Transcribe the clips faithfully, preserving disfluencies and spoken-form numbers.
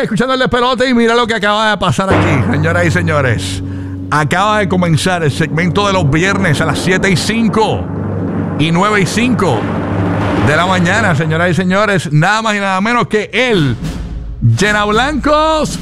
escuchando el despelote y mira lo que acaba de pasar aquí, señoras y señores. Acaba de comenzar el segmento de los viernes a las siete y cinco y nueve y cinco de la mañana, señoras y señores. Nada más y nada menos que el Llena Blancos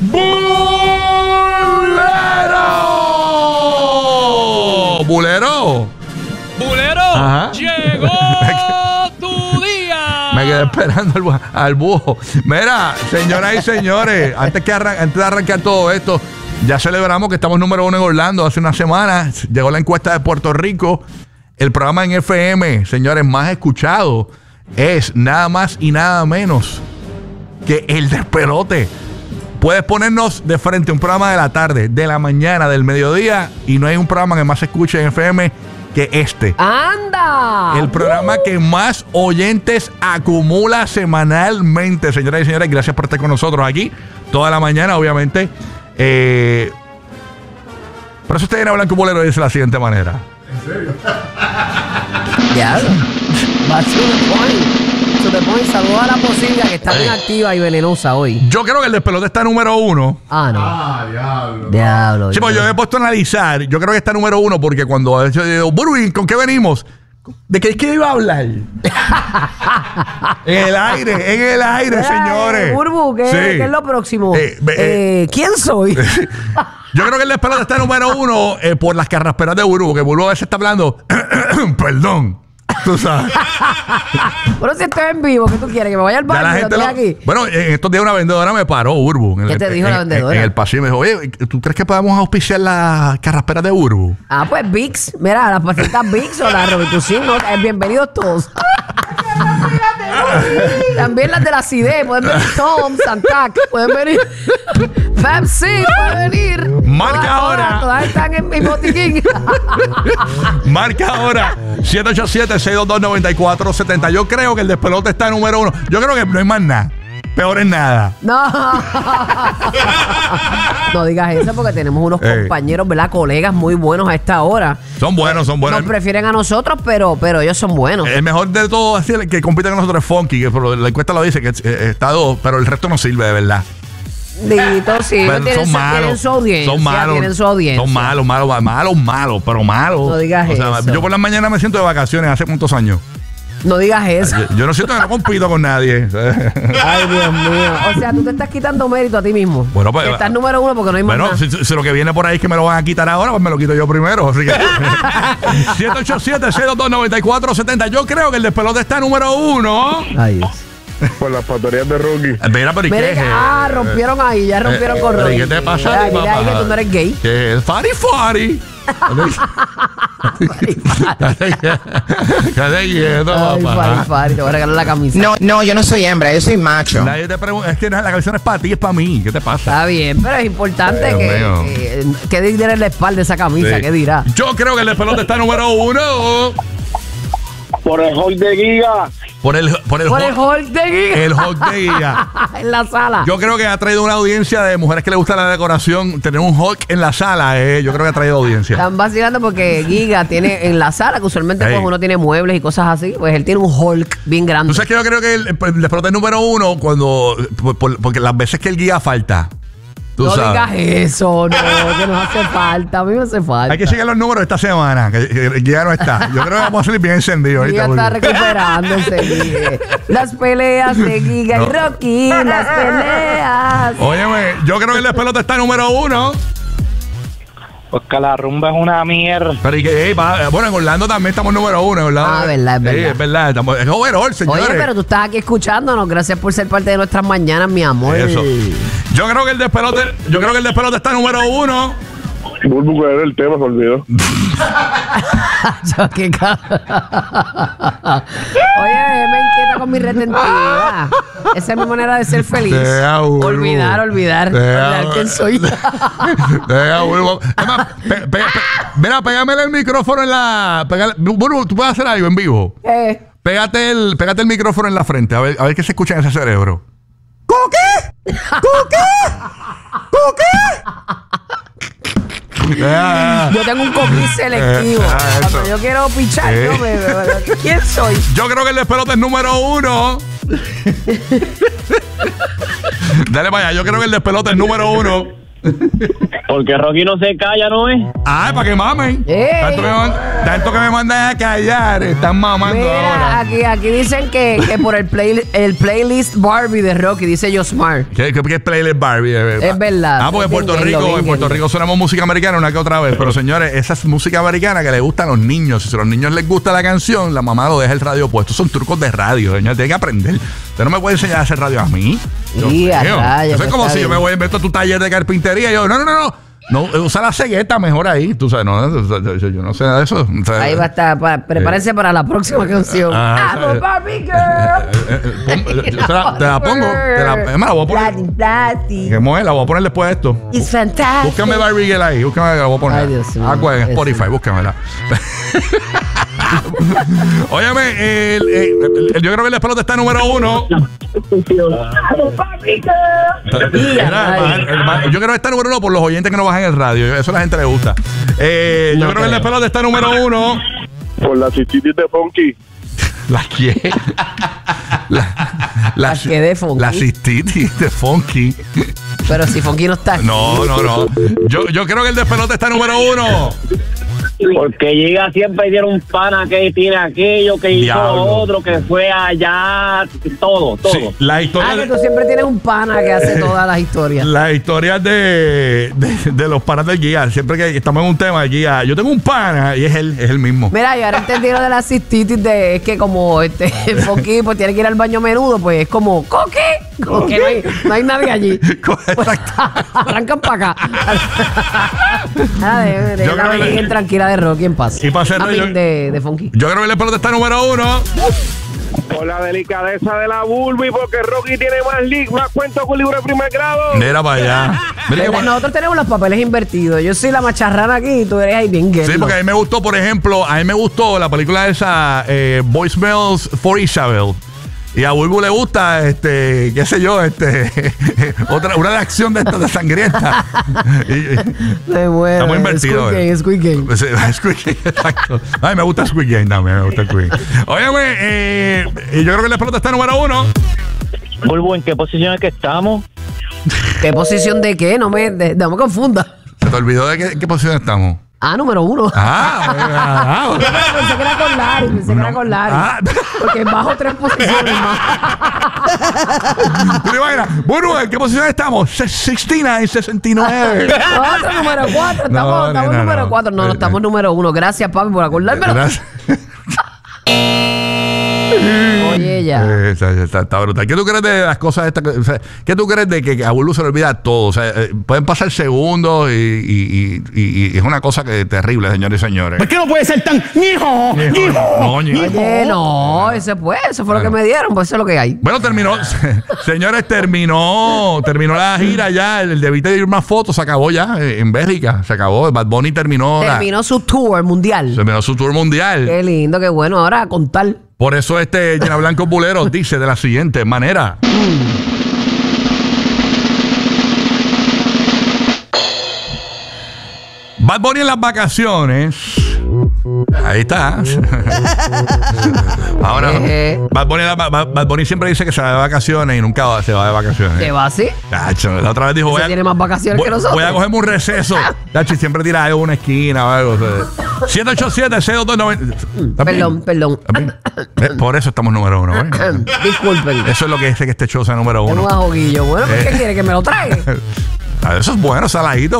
Bulero. ¿Bulero? ¡Bulero! Ajá. ¡Llegó tu día! Me quedé esperando al, bu- al búho. Mira, señoras y señores, antes, que arran- antes de arrancar todo esto, ya celebramos que estamos número uno en Orlando hace una semana. Llegó la encuesta de Puerto Rico. El programa en F M, señores, más escuchado es nada más y nada menos que El Despelote. Puedes ponernos de frente un programa de la tarde, de la mañana, del mediodía, y no hay un programa que más se escuche en F M que este. ¡Anda! El programa que más oyentes acumula semanalmente. Señoras y señores, gracias por estar con nosotros aquí toda la mañana, obviamente. Eh, por eso usted viene a Blanco Bolero y dice de la siguiente manera. ¿En serio? Diablo. Va to the point. To the point. Saludos a la posilla que está bien activa y venenosa hoy. Yo creo que el despelote está número uno. Ah, no. Ah, diablo. Diablo. Sí, pues yo me he puesto a analizar. Yo creo que está número uno porque cuando yo digo, Burwin, ¿con qué venimos? ¿De qué es que iba a hablar? En el aire, en el aire, señores. Burbu, ¿qué, Sí. ¿qué es lo próximo? Eh, eh, Eh, ¿Quién soy? Yo creo que el despelote está número uno eh, por las carrasperas de Burbu, que Burbu a veces está hablando, perdón, tú sabes. Bueno, si estoy en vivo, ¿qué tú quieres? ¿Que me vaya al Ya la baño? ¿Que gente estoy lo- aquí? Bueno, en estos días una vendedora me paró, Burbu. en ¿Qué el- te dijo en- la vendedora? En, en el pasillo me dijo, oye, ¿tú crees que podemos auspiciar las carrasperas de Burbu? Ah, pues Vicks. Mira, las pasitas Vicks o las Robitussin, ¿no? Eh, bienvenidos todos. También las de la C I D. Pueden venir Tom, Santac. Pueden venir Pepsi. Pueden venir. Marca Todas, ahora. Todas, todas están en mi botiquín. Marca ahora siete ocho siete, seis dos dos, nueve cuatro siete cero. Yo creo que el despelote está número uno. Yo creo que no hay más nada. Peor es nada. No. No digas eso porque tenemos unos Ey. compañeros, ¿verdad? Colegas muy buenos a esta hora. Son buenos, son buenos. Nos prefieren a nosotros, pero, pero ellos son buenos. El mejor de todo así, el que compite con nosotros es Funky, que por la encuesta lo dice, que eh, está dos, pero el resto no sirve de verdad. Dito, sí, Pero tienen, son su, malos. tienen su audiencia. Son malos. Tienen su audiencia. Son malos, malos, malos, malos, pero malos. No digas O sea, eso. yo por las mañanas me siento de vacaciones hace muchos años. No digas eso. Yo, yo no siento que no compito con nadie. Ay, Dios mío. O sea, tú te estás quitando mérito a ti mismo. Bueno, pues- Que estás número uno porque no hay más Bueno, nada. si, si lo que viene por ahí es que me lo van a quitar ahora, pues me lo quito yo primero. Así que siete ocho siete, seis dos dos, nueve cuatro siete cero. Yo creo que el despelote está número uno. Ay, Dios. Por las pastorías de Rookie. Mira, pero ¿y Mira qué que- es? ah, rompieron ahí, ya rompieron Eh, con eh, Rocky. ¿y qué te pasa a ti, Dile ahí papá? que tú no eres gay. ¿Qué es? Fari Fari. Quédate quieto, Ay, papá. Fari, Fari, te voy a regalar la camisa. No, no, yo no soy hembra, yo soy macho. Nadie te pregunta, es que la canción es para ti, es para mí. ¿Qué te pasa? Está bien, pero es importante Dios que, mío. que, que dirá en la espalda esa camisa, Sí. ¿qué dirá? Yo creo que el despelote está número uno. Por el Hulk de Giga. Por el, por el, Por el Hulk- Hulk de Giga. el Hulk de Giga. En la sala. Yo creo que ha traído una audiencia de mujeres que les gusta la decoración. Tener un Hulk en la sala, eh, yo creo que ha traído audiencia. Están vacilando porque Giga tiene en la sala, que usualmente Ey. pues uno tiene muebles y cosas así, pues él tiene un Hulk bien grande. Tú sabes que yo creo que el, el despelote es número uno cuando por- por- porque las veces que el guía falta. Tú No sabes. digas eso, no, que nos hace falta, a mí me hace falta. Hay que chequear los números esta semana, que, que el guía no está. Yo creo que vamos a salir bien encendidos Giga ahorita. está porque- recuperándose. Giga. Las peleas de Giga No. y Rocky, las peleas. Óyeme, yo creo que el despelote está número uno. Porque la rumba es una mierda. Pero y que, ey, va- bueno, en Orlando también estamos número uno, en Orlando. Ah, verdad, es Sí, verdad. es verdad. Estamos, es overall, señores. Oye, pero tú estás aquí escuchándonos. Gracias por ser parte de nuestras mañanas, mi amor. Eso. Yo creo que el despelote, yo creo que el despelote está número uno. Bulbu, que era el tema, se olvidó. Yo, qué ca- Oye, me inquieta con mi retentiva. Esa es mi manera de ser feliz. Deja, Bulbu. Olvidar, olvidar. Deja, Olvidar quién soy. Deja, Bulbu. Es más, pe- pe- pe- mira, pégamele el micrófono en la. Pégale, Bulbu, tú puedes hacer algo en vivo. Eh, Pégate el, pégate el micrófono en la frente, a ver, a ver qué se escucha en ese cerebro. ¿Cómo qué? ¿Cómo qué? ¿Cómo qué? Ah, Yo tengo un coquí selectivo. Eh, ah, eso. Cuando yo quiero pichar, Eh. yo me, me- ¿quién soy? yo creo que el despelote es número uno. Dale para allá. Yo creo que el despelote es número uno. Porque Rocky no se calla, ¿no es? Ah, para que mamen. ¡Eh! Tanto que, me, man- tanto que me mandan a callar. Están mamando Mira, ahora. aquí, aquí dicen que, que por el, play, el playlist Barbie de Rocky, dice Josmar. ¿Qué, qué, qué es playlist Barbie? Es verdad. Ah, porque en Puerto Vénganlo, Rico, en Puerto vénganlo. Rico sonamos música americana una que otra vez. Pero señores, esa es música americana que le gusta a los niños. Si a los niños les gusta la canción, la mamá lo deja el radio puesto. Son trucos de radio, señor. Tienen que aprender. Usted no me puede enseñar a hacer radio a mí. Dios Sí, a mío. rayos, Eso es pues como está si yo bien. me voy a inventar tu taller de carpintería y yo, no, no, no, no. No, usa la cegueta mejor ahí. Tú sabes, no, yo, yo no sé nada de eso. O sea, Ahí va a estar. pa- prepárense para la próxima canción. Ah, I'm esa- a Barbie girl. eh, eh, pon- eh, te la- te la pongo. Te la, es más, la voy a poner. Plastic, plastic. Que mueve, la voy a poner después de esto. It's fantastic. Búscame Barbie Girl ahí, búscame, la voy a poner. Ay, Dios mío. Aqua en Eso. Spotify, búscamela. Óyeme, el- el- el- yo creo que el despelote está número uno. Mira, el- el- yo creo que está número uno por los oyentes que no bajan el radio. Eso a la gente le gusta. Eh, yo No creo que el creo. despelote está número uno. Por la cistitis de Funky. ¿La qué? La, ¿La qué de Funky? La cistitis de Funky. Pero si Funky no está aquí. No, no, no. Yo, yo creo que el despelote está número uno. Porque llega siempre y tiene un pana que tiene aquello, que hizo Diablo. lo otro, que fue allá, todo, todo. Sí, la historia Ah, que de- tú siempre tienes un pana que hace todas las historias. La historia de, de, de los panas del guía. Siempre que estamos en un tema de guía, yo tengo un pana y es él, es el mismo. Mira, yo ahora entendí lo de la cistitis de es que como este Funky pues tiene que ir al baño a menudo, pues es como ¿coque? Como que no hay, no hay nadie allí. Exacto. Arrancan para acá. Ah, de, de Yo la creo que Virgen le- tranquila de Rocky en paz. Y para hacerlo, A mí, yo- de, de Funky. Yo creo que el pelota está número uno. Por la delicadeza de la Bulbi, porque Rocky tiene más league, más cuentos con libro de primer grado. Mira para allá. Mira que ¿Verdad? bueno. Nosotros tenemos los papeles invertidos. Yo soy la macharrana aquí y tú eres ahí bien guerrero. Sí, porque a mí me gustó, por ejemplo, a mí me gustó la película esa, eh, Voicemails for Isabel. Y a Bulbu le gusta, este, qué sé yo, este, otra, una de acción de esta de sangrienta. Y- y- Me muero. Está muy invertido, Squid eh. Game, Squid Game. Sí, Squid Game, exacto. Ay, me gusta Squid Game también, me gusta Squid Game. Óyeme, eh, y yo creo que la pelota está número uno. Bulbo, ¿en qué posición es que estamos? ¿Qué posición de qué? No me, de- no me confunda. ¿Se te olvidó de qué, en qué posición estamos? Ah, número uno. Ah, ah, Pensé que era con Larry, pensé que era con Larry. Ah. Porque bajo tres posiciones más. ¿Tú te imaginas? Bueno, ¿en qué posición estamos? sesenta y nueve, sesenta y nueve. Otro número cuatro, estamos, No, estamos nena, número no. cuatro. No, no, Eh, estamos eh. número uno. Gracias, papi, por acordármelo. Gracias. Oye, ya. Eh, está, está- está brutal. ¿Qué tú crees de las cosas estas? que- o sea, ¿qué tú crees de que, que a Bulbu se le olvida todo? O sea, eh, pueden pasar segundos y, y- y- y- y es una cosa que terrible, señores y señores. ¿Por qué no puede ser tan hijo? No, ñijo. Oye, no, ese fue, eso fue lo que me dieron, pues eso es lo que hay. Bueno, terminó, señores, terminó, terminó la gira ya, el debite de ir más fotos, se acabó ya eh, en Bélgica, se acabó. Bad Bunny terminó, la- Terminó su tour mundial. terminó su tour mundial. Qué lindo, qué bueno. Ahora a contar. Por eso este Llena Blanco Buleros dice de la siguiente manera. Bad Bunny en las vacaciones. Ahí está. Ahora, Eh. Bad Bunny, Bad- Bad Bunny siempre dice que se va de vacaciones y nunca va- se va de vacaciones. ¿Te va así? Tacho, la otra vez dijo, Ese voy a, tiene más vacaciones voy, que nosotros. voy a cogerme un receso. Tacho, y siempre tira algo en una esquina o algo. O sea. siete ocho siete, seis dos dos, nueve Perdón, perdón. Eh, Por eso estamos número uno. ¿eh? Disculpen. Eso es lo que dice que este show sea número Es un uno. ajoguillo. Bueno, ¿por Eh. qué quiere que me lo trague? Ah, eso es bueno, saladito.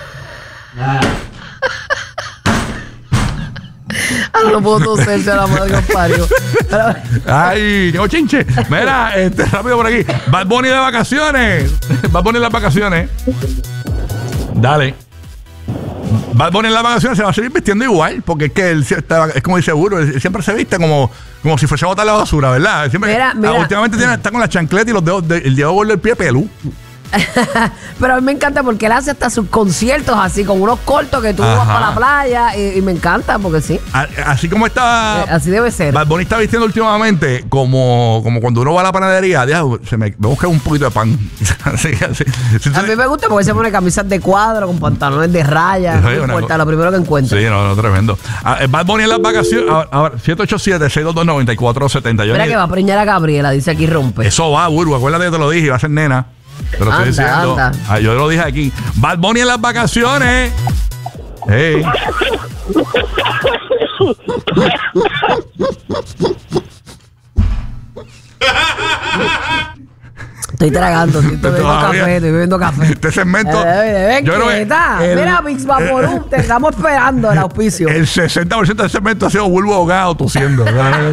Ahora no puedo toserse a la madre que os parió. Ahora- Ay, qué chinche. Mira, este, rápido por aquí. Bad Bunny de vacaciones. Bad Bunny en las vacaciones. Dale. Bad Bunny en las vacaciones se va a seguir vistiendo igual, porque es que él se- está- es como dice Burro, él siempre se viste como, como si fuese a botar la basura, ¿verdad? Siempre, Mira, mira. ah, últimamente tiene, está con la chancleta y los dedos, de- el dedo gordo del pie pelú. Pero a mí me encanta porque él hace hasta sus conciertos así, con unos cortos que tú vas Ajá. para la playa. Y, y me encanta porque sí. A- Así como está. Eh, así debe ser. Bad Bunny está vistiendo últimamente como, como cuando uno va a la panadería. "Diablo, se me, me busca un poquito de pan. así, así. Si tú- A mí me gusta porque se pone camisas de cuadro con pantalones de rayas. Oye, No una importa, co- lo primero que encuentre. Sí, no, no, tremendo. Ah, eh, Bad Bunny en las vacaciones. Ahora, ahora, siete ocho siete, seis dos dos, nueve cuatro siete cero. Yo Mira ni- que va a preñar a Gabriela, dice aquí rompe. Eso va, Burbu. Acuérdate que te lo dije, va a ser nena. Te lo estoy Anda, diciendo. anda. Ah, yo lo dije aquí. Bad Bunny en las vacaciones. Hey. Estoy tragando, estoy bebiendo Todavía. café, estoy bebiendo café. Este segmento. Eh, yo creo que quieta. el- Mira, Mix Vaporum, te estamos esperando el auspicio. El sesenta por ciento del segmento ha sido Bulbo ahogado tosiendo. Cabrón.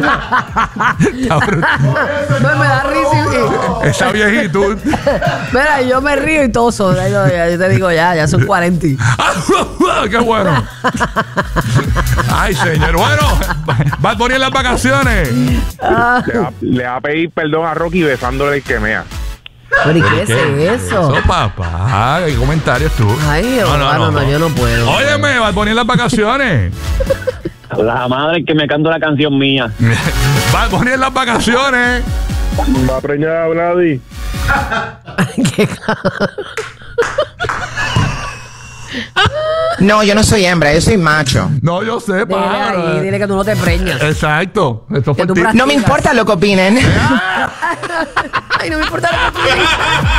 No, me da risa. Esa viejitud. Mira, yo me río y toso. Ya, Yo, ya, yo te digo, ya, ya son cuarenta. ¡Qué bueno! Ay, señor. Bueno, Bad Bunny en las vacaciones. Le va, le va a pedir perdón a Rocky besándole el quemea. ¿Pero y qué es eso? Eso, papá. ¿Qué comentarios tú? Ay, hermano, no, yo no puedo. Óyeme, Bad Bunny en las vacaciones. La madre que me canta la canción mía. Bad Bunny en las vacaciones. Va a preñar a Vladi. ¿Qué? No, yo no soy hembra, yo soy macho. No, yo sé, Dile pa. ahí, dile que tú no te preñas. Exacto. Eso fue Que tú el tip. practicas. No me importa lo que opinen. Ay, no me importa lo que tú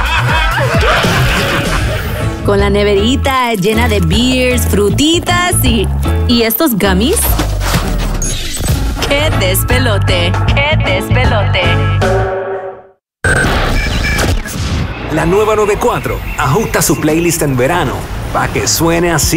Con la neverita llena de beers, frutitas y... ¿Y estos gummies? ¡Qué despelote! ¡Qué despelote! La nueva noventa y cuatro ajusta su playlist en verano para que suene así.